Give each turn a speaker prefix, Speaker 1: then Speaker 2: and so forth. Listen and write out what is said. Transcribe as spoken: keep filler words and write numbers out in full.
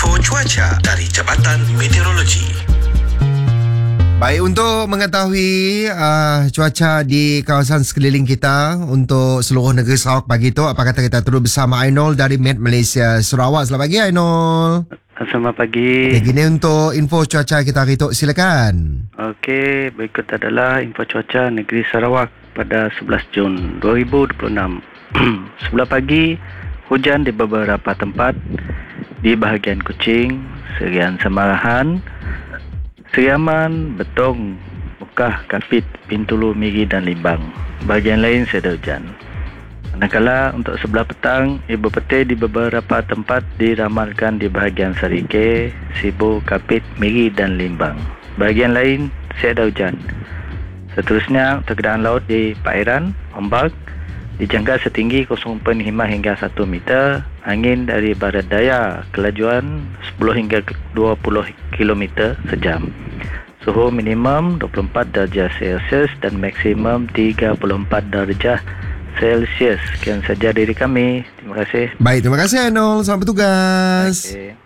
Speaker 1: info cuaca dari Jabatan Meteorologi.
Speaker 2: Baik, untuk mengetahui uh, cuaca di kawasan sekeliling kita untuk seluruh negeri Sarawak pagi tu, apa kata kita terus bersama Ainul dari Met Malaysia Sarawak. Selamat pagi Ainul.
Speaker 3: Selamat pagi.
Speaker 2: Okay, gini untuk info cuaca kita hari tu, silakan.
Speaker 3: Okey, berikut adalah info cuaca negeri Sarawak pada sebelas Jun dua ribu dua puluh enam. Sebelah pagi, hujan di beberapa tempat di bahagian Kuching, Serian Semarahan, Seriaman, Betong, Mukah, Kapit, Pintulu, Miri dan Limbang. Bahagian lain seda hujan. Manakala untuk sebelah petang, ibu peti di beberapa tempat diramalkan di bahagian Serike, Sibu, Kapit, Miri dan Limbang. Bahagian lain seda hujan. Seterusnya, tekanan laut di perairan, ombak dijangka setinggi kosong koma lima hingga satu meter, angin dari barat daya, kelajuan sepuluh hingga dua puluh kilometer sejam. Suhu minimum dua puluh empat darjah Celsius dan maksimum tiga puluh empat darjah Celsius. Sekian saja dari kami. Terima kasih.
Speaker 2: Baik, terima kasih Ainul. Selamat bertugas.
Speaker 3: Okay.